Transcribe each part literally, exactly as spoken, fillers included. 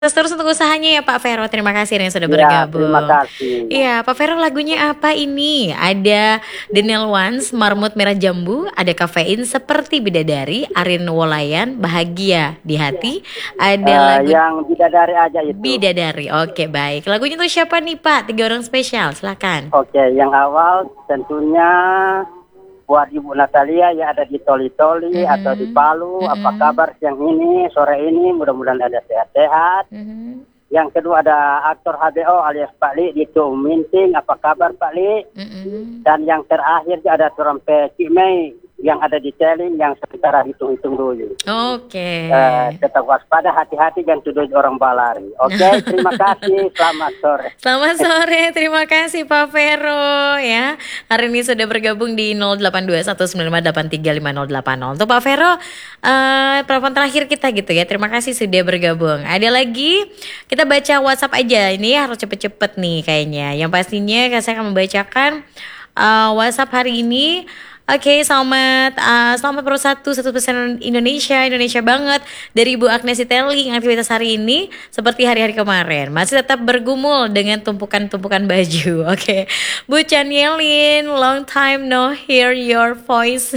Sukses terus untuk usahanya ya Pak Vero, terima kasih nih sudah Ya, terima bergabung. kasih. Iya, Pak Vero lagunya apa ini? Ada The Nail Ones, Marmut Merah Jambu, ada Kafein Seperti Bidadari, Arin Wolayan, Bahagia di Hati, ada Eh, lagu yang bidadari aja itu. Bidadari. Oke, baik. Lagunya tuh siapa nih Pak? Tiga orang spesial, silakan. Oke, yang awal tentunya buat Ibu Natalia yang ada di Toli-Toli Mhm, atau di Palu. Apa mhm, kabar siang ini, sore ini? Mudah-mudahan ada sehat-sehat. mhm, Yang kedua ada aktor H B O alias Pak Li di Tum Minting. Apa kabar Pak Li? mhm. Dan yang terakhir ada trompet Cik Mei yang ada di Teling yang sementara hitung-hitung dulu. Oke. Eh, tetap waspada, hati-hati jangan tuduh orang balari. Oke, terima kasih. Selamat sore. Selamat sore, terima kasih Pak Vero ya. Hari ini sudah bergabung di nol delapan dua satu sembilan lima delapan tiga lima nol delapan nol. Untuk Pak Vero, eh telepon terakhir kita gitu ya. Terima kasih sudah bergabung. Ada lagi, kita baca WhatsApp aja. Ini harus cepet-cepet nih kayaknya. Yang pastinya saya akan membacakan eh, WhatsApp hari ini. Oke, selamat uh, selamat Pro satu satu persen Indonesia, Indonesia banget dari Ibu Agnes Iteling. Aktivitas hari ini seperti hari-hari kemarin, masih tetap bergumul dengan tumpukan-tumpukan baju. Oke, Bu Chanyelin, long time no hear your voice.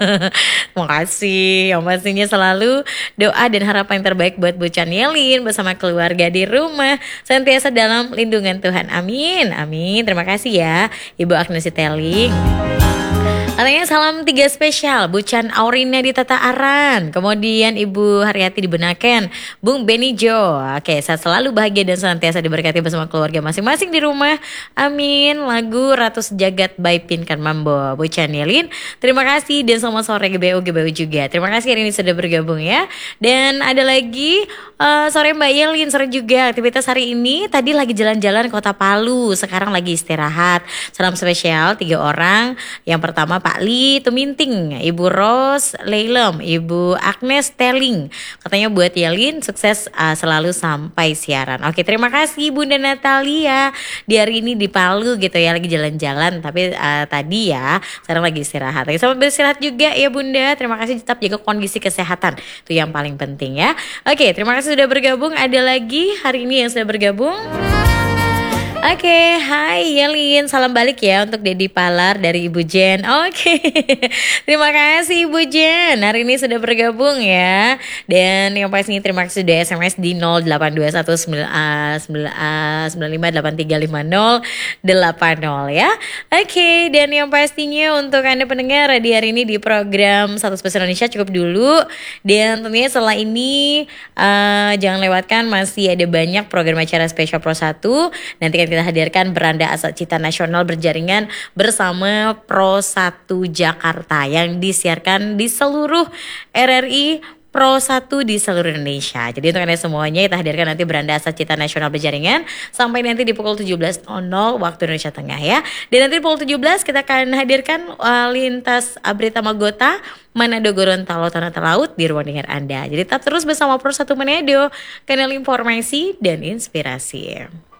Makasih, yang pastinya selalu doa dan harapan yang terbaik buat Bu Chanyelin bersama keluarga di rumah, senantiasa dalam lindungan Tuhan. Amin, amin. Terima kasih ya, Ibu Agnes Iteling. Katanya salam tiga spesial, Bu Chan Aurina di Tata Aran, kemudian Ibu Haryati di Benaken, Bung Benny Jo. Oke, saya selalu bahagia dan senantiasa diberkati bersama keluarga masing-masing di rumah. Amin. Lagu Ratu Sejagat by Pinkan Mambo. Bu Chan Yelin, terima kasih dan selamat sore G B U G B U juga. Terima kasih hari ini sudah bergabung ya. Dan ada lagi uh, sore Mbak Yelin, sore juga. Aktivitas hari ini tadi lagi jalan-jalan Kota Palu, sekarang lagi istirahat. Salam spesial tiga orang. Yang pertama Pak Li Tuminting, Ibu Ros Leilem, Ibu Agnes Teling. Katanya buat Yelin sukses uh, selalu sampai siaran. Oke, terima kasih Bunda Natalia. Di hari ini di Palu gitu ya, lagi jalan-jalan. Tapi uh, tadi ya, sekarang lagi istirahat. Lagi selamat beristirahat juga ya Bunda. Terima kasih, tetap jaga kondisi kesehatan. Itu yang paling penting ya. Oke, terima kasih sudah bergabung. Ada lagi hari ini yang sudah bergabung. Oke, hai Yelin, salam balik ya untuk Dedi Palar dari Ibu Jen. Oke, terima kasih Ibu Jen, hari ini sudah bergabung ya. Dan yang pasti terima kasih sudah S M S di nol delapan dua satu sembilan lima delapan tiga lima nol delapan nol ya. Oke, dan yang pastinya untuk Anda pendengar di hari ini di program satu Spesial Indonesia cukup dulu. Dan tentunya setelah ini uh, jangan lewatkan, masih ada banyak program acara spesial Pro satu. Nanti kan kita hadirkan Beranda Asal Cita Nasional berjaringan bersama Pro satu Jakarta yang disiarkan di seluruh R R I Pro satu di seluruh Indonesia. Jadi untuk Anda semuanya kita hadirkan nanti Beranda Asal Cita Nasional berjaringan sampai nanti di pukul tujuh belas nol nol waktu Indonesia Tengah ya. Dan nanti di pukul tujuh belas kita akan hadirkan uh, lintas Berita Magota Manado Gorontalo Tanah Laut di ruang dengar Anda. Jadi tetap terus bersama Pro satu Manado, kanal informasi dan inspirasi.